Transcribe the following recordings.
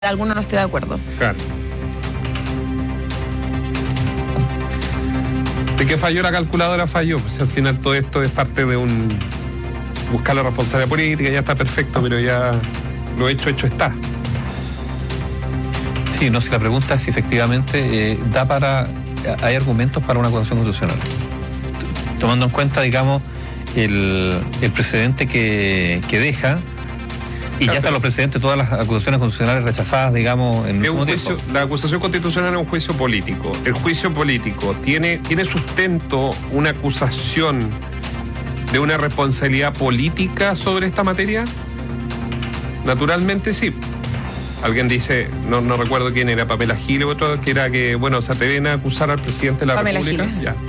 alguno no esté de acuerdo. Claro. ¿De qué falló la calculadora? Falló. Pues al final todo esto es parte de buscar la responsabilidad política, ya está perfecto, pero ya lo hecho está. Sí, no, si la pregunta es si efectivamente hay argumentos para una acusación constitucional. Tomando en cuenta, digamos, el precedente que deja. Y ya están los precedentes, todas las acusaciones constitucionales rechazadas, digamos, en el último tiempo. La acusación constitucional es un juicio político. El juicio político tiene sustento una acusación de una responsabilidad política sobre esta materia. Naturalmente sí. Alguien dice, no recuerdo quién era, Pamela Giles o otro, que era que, bueno, se atreven a acusar al presidente de la Pamela República. Giles. Ya.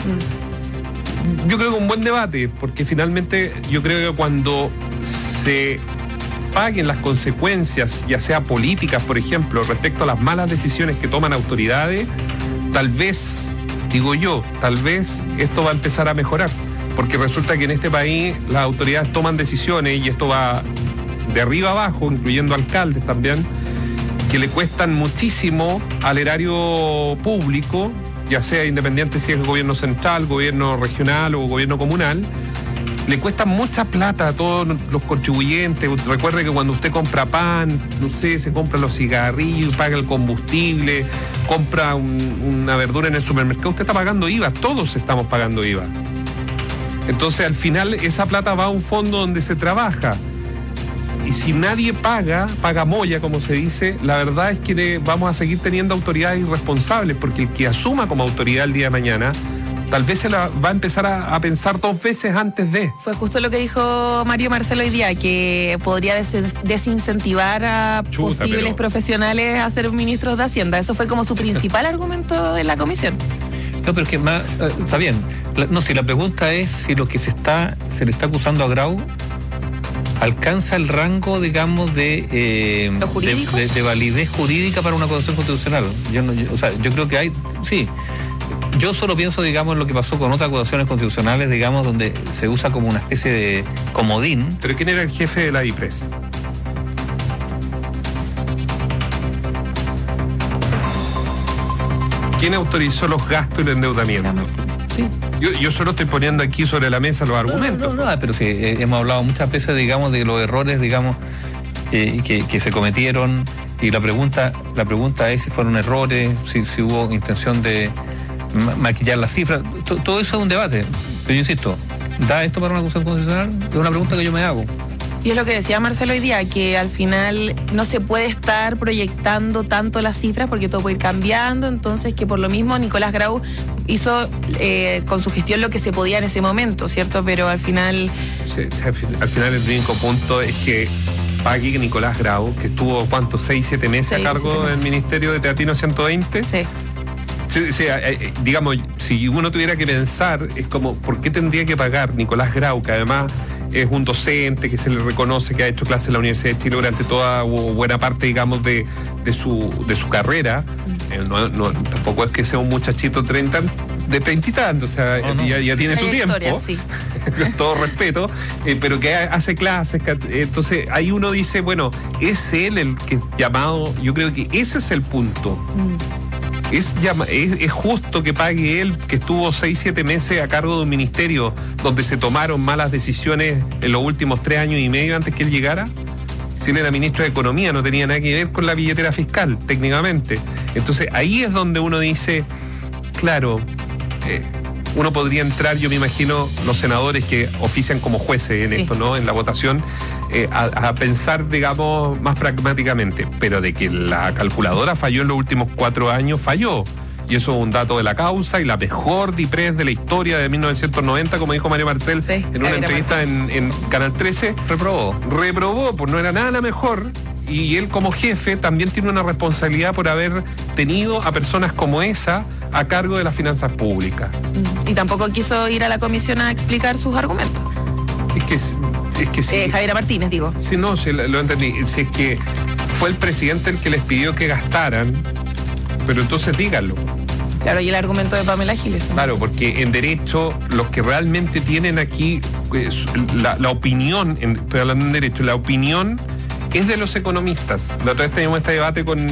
Yo creo que un buen debate, porque finalmente yo creo que cuando se paguen las consecuencias, ya sea políticas, por ejemplo, respecto a las malas decisiones que toman autoridades, tal vez esto va a empezar a mejorar, porque resulta que en este país las autoridades toman decisiones, y esto va de arriba abajo, incluyendo alcaldes también, que le cuestan muchísimo al erario público, ya sea independiente si es el gobierno central, gobierno regional o gobierno comunal. Le cuesta mucha plata a todos los contribuyentes. Recuerde que cuando usted compra pan, no sé, se compra los cigarrillos, paga el combustible, compra una verdura en el supermercado, usted está pagando IVA, todos estamos pagando IVA. Entonces, al final, esa plata va a un fondo donde se trabaja. Y si nadie paga molla, como se dice, la verdad es que vamos a seguir teniendo autoridades irresponsables, porque el que asuma como autoridad el día de mañana tal vez se la va a empezar a pensar dos veces antes de. Fue justo lo que dijo Mario Marcelo hoy día, que podría desincentivar a posibles profesionales a ser ministros de Hacienda. Eso fue como su principal argumento en la comisión. No, pero es que más, está bien. Si la pregunta es si lo que se le está acusando a Grau alcanza el rango, digamos, de validez jurídica para una acusación constitucional. Yo creo que hay, sí. Yo solo pienso, digamos, en lo que pasó con otras acusaciones constitucionales, digamos, donde se usa como una especie de comodín. ¿Pero quién era el jefe de la IPRES? ¿Quién autorizó los gastos y el endeudamiento? Sí. Yo solo estoy poniendo aquí sobre la mesa los argumentos. No, pero sí, hemos hablado muchas veces, digamos, de los errores, digamos, que se cometieron, y la pregunta es si fueron errores, si hubo intención de maquillar las cifras. Todo eso es un debate, pero yo insisto, ¿da esto para una acusación constitucional? Es una pregunta que yo me hago. Y es lo que decía Marcelo hoy día, que al final no se puede estar proyectando tanto las cifras porque todo puede ir cambiando, entonces que por lo mismo Nicolás Grau hizo con su gestión lo que se podía en ese momento, ¿cierto? Pero al final... Sí, al final el único punto es que pague Nicolás Grau, que estuvo, ¿cuánto? 6-7 meses a cargo del Ministerio de Teatino 120. Sí. Sí, digamos, si uno tuviera que pensar, es como, ¿por qué tendría que pagar Nicolás Grau, que además es un docente que se le reconoce que ha hecho clases en la Universidad de Chile durante toda o buena parte, digamos, de su carrera? Tampoco es que sea un muchachito de 30 y tantos, o sea, ya tiene su tiempo, sí. Con todo respeto, pero que hace clases, entonces ahí uno dice, bueno, es él el que llamado, yo creo que ese es el punto. Es justo que pague él, que estuvo 6-7 meses a cargo de un ministerio donde se tomaron malas decisiones en los últimos 3 años y medio antes que él llegara. Si él era ministro de Economía, no tenía nada que ver con la billetera fiscal, técnicamente. Entonces ahí es donde uno dice, claro, uno podría entrar, yo me imagino, los senadores que ofician como jueces en esto, ¿no? En la votación, a pensar, digamos, más pragmáticamente. Pero de que la calculadora falló en los últimos 4 años, falló. Y eso es un dato de la causa, y la mejor DIPRES de la historia de 1990, como dijo Mario Marcel en una entrevista en Canal 13. Reprobó, pues no era nada la mejor. Y él como jefe también tiene una responsabilidad por haber tenido a personas como esa a cargo de las finanzas públicas. Y tampoco quiso ir a la comisión a explicar sus argumentos. Es que sí. Javiera Martínez, digo. Sí, no, sí, lo entendí. Si es que fue el presidente el que les pidió que gastaran, pero entonces díganlo. Claro, y el argumento de Pamela Giles también. Claro, porque en derecho, los que realmente tienen aquí la opinión, estoy hablando en derecho, la opinión es de los economistas. La otra vez teníamos este debate con